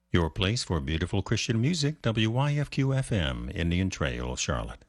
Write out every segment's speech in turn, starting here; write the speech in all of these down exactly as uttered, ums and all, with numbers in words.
Your place for beautiful Christian music, W Y F Q F M, Indian Trail, Charlotte.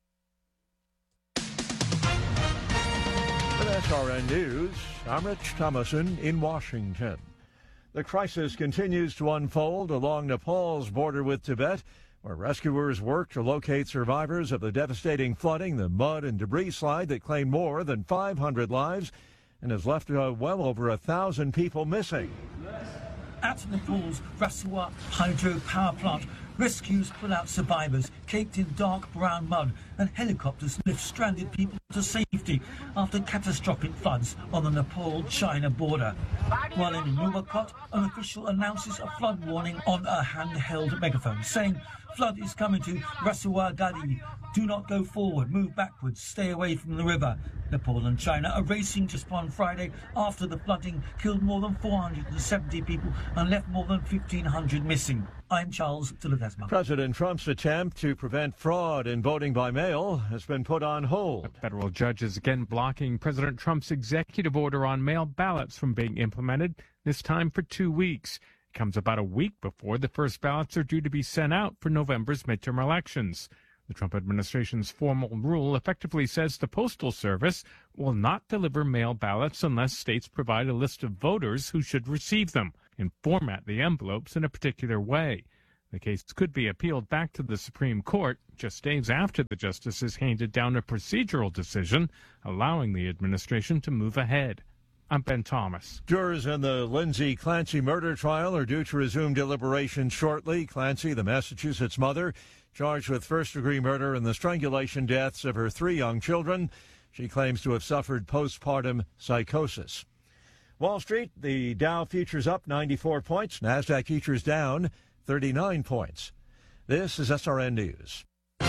With S R N News, I'm Rich Thomason in Washington. The crisis continues to unfold along Nepal's border with Tibet, where rescuers work to locate survivors of the devastating flooding, the mud and debris slide that claimed more than five hundred lives and has left uh, well over a thousand people missing. At Nepal's Rasua hydro power plant, rescues pull out survivors caked in dark brown mud, and helicopters lift stranded people to safety after catastrophic floods on the Nepal-China border. While in Nuwakot, an official announces a flood warning on a handheld megaphone, saying flood is coming to Rasua Gadi. Do not go forward, move backwards, stay away from the river. Nepal and China are racing just on Friday after the flooding killed more than four hundred seventy people and left more than fifteen hundred missing. I'm Charles Tiladesma. President Trump's attempt to prevent fraud in voting by mail has been put on hold. A federal judge is again blocking President Trump's executive order on mail ballots from being implemented, this time for two weeks. It comes about a week before the first ballots are due to be sent out for November's midterm elections. The Trump administration's formal rule effectively says the Postal Service will not deliver mail ballots unless states provide a list of voters who should receive them and format the envelopes in a particular way. The case could be appealed back to the Supreme Court just days after the justices handed down a procedural decision allowing the administration to move ahead. I'm Ben Thomas. Jurors in the Lindsay Clancy murder trial are due to resume deliberations shortly. Clancy, the Massachusetts mother, charged with first-degree murder in the strangulation deaths of her three young children. She claims to have suffered postpartum psychosis. Wall Street, the Dow futures up ninety-four points. NASDAQ futures down thirty-nine points. This is S R N News.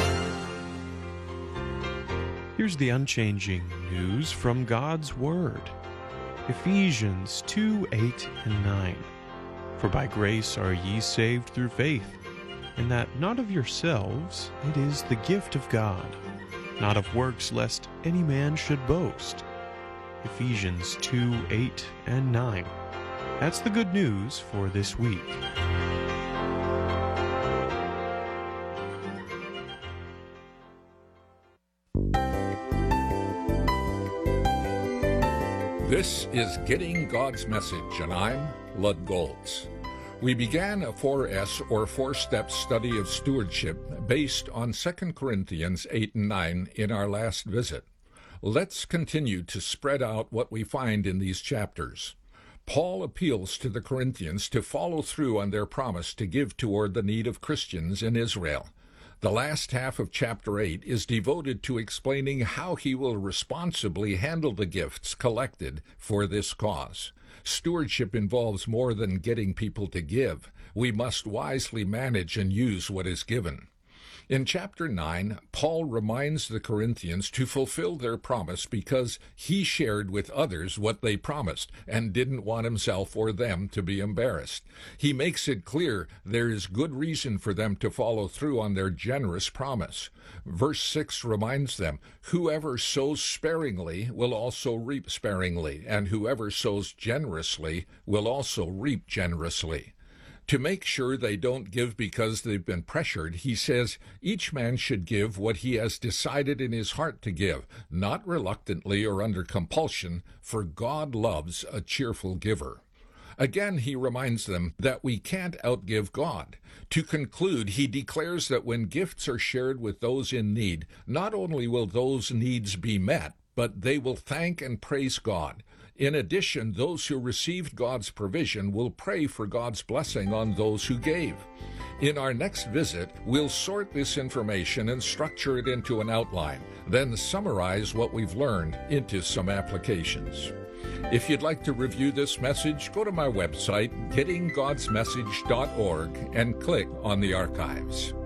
Here's the unchanging news from God's Word. Ephesians two, eight, and nine. For by grace are ye saved through faith, and that not of yourselves, it is the gift of God, not of works, lest any man should boast. Ephesians two, eight, and nine. That's the good news for this week. This is Getting God's Message, and I'm Lud Goltz. We began a four S or four-step study of stewardship based on Second Corinthians eight and nine in our last visit. Let's continue to spread out what we find in these chapters. Paul appeals to the Corinthians to follow through on their promise to give toward the need of Christians in Israel. The last half of chapter eight is devoted to explaining how he will responsibly handle the gifts collected for this cause. Stewardship involves more than getting people to give. We must wisely manage and use what is given. In chapter nine, Paul reminds the Corinthians to fulfill their promise because he shared with others what they promised and didn't want himself or them to be embarrassed. He makes it clear there is good reason for them to follow through on their generous promise. Verse six reminds them, whoever sows sparingly will also reap sparingly, and whoever sows generously will also reap generously. To make sure they don't give because they've been pressured, he says each man should give what he has decided in his heart to give, not reluctantly or under compulsion, for God loves a cheerful giver. Again, he reminds them that we can't outgive God. To conclude, he declares that when gifts are shared with those in need, not only will those needs be met, but they will thank and praise God. In addition, those who received God's provision will pray for God's blessing on those who gave. In our next visit, we'll sort this information and structure it into an outline, then summarize what we've learned into some applications. If you'd like to review this message, go to my website, getting gods message dot org, and click on the archives.